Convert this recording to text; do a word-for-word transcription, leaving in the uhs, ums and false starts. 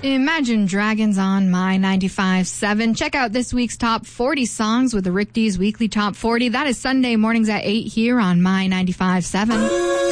Imagine Dragons on My ninety-five point seven. Check out this week's top forty songs with the Rick D's Weekly Top forty. That is Sunday mornings at eight here on My ninety-five point seven.